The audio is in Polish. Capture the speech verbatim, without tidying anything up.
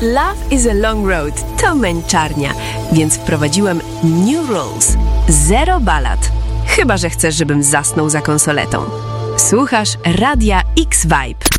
Love is a long road to męczarnia, więc wprowadziłem New Rules. Zero ballad. Chyba że chcesz, żebym zasnął za konsoletą. Słuchasz Radia X-Vibe.